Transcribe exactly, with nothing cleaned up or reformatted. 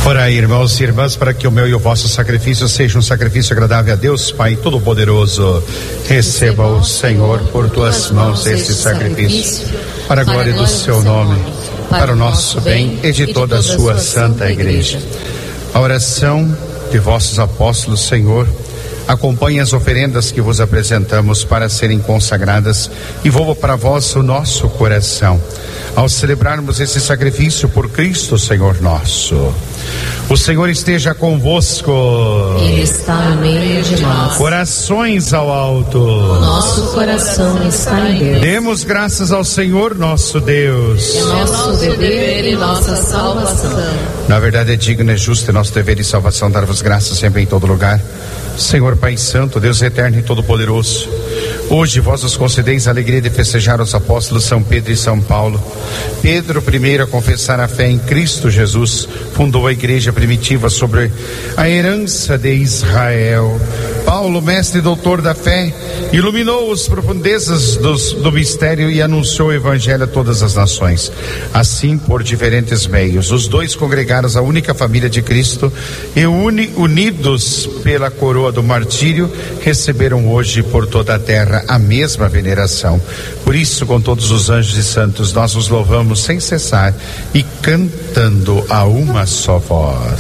Orai, irmãos e irmãs, para que o meu e o vosso sacrifício seja um sacrifício agradável a Deus, Pai Todo-Poderoso. Receba o Senhor por tuas mãos este sacrifício, para a glória do seu nome, para o nosso bem e de toda a sua santa igreja. A oração de vossos apóstolos, Senhor, acompanhe as oferendas que vos apresentamos para serem consagradas e envolva para vós o nosso coração, ao celebrarmos esse sacrifício por Cristo, Senhor nosso. O Senhor esteja convosco. Ele está no meio de nós. Corações ao alto. O nosso coração está em Deus. Demos graças ao Senhor nosso Deus. É nosso dever e nossa salvação. Na verdade é digno, é justo, é nosso dever e salvação dar-vos graças sempre em todo lugar. Senhor Pai Santo, Deus eterno e todo-poderoso, hoje vós nos concedeis a alegria de festejar os apóstolos São Pedro e São Paulo. Pedro, primeiro a confessar a fé em Cristo Jesus, fundou a igreja primitiva sobre a herança de Israel. Paulo, mestre e doutor da fé, iluminou as profundezas dos, do mistério e anunciou o evangelho a todas as nações. Assim, por diferentes meios, os dois congregados a única família de Cristo e uni, unidos pela coroa do martírio, receberam hoje por toda a terra a mesma veneração. Por isso, com todos os anjos e santos, nós os louvamos sem cessar e cantando a uma só voz.